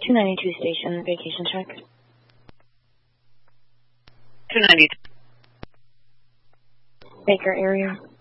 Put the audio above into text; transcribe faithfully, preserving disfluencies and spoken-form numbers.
two ninety-two station, vacation check. two ninety-two. Baker area.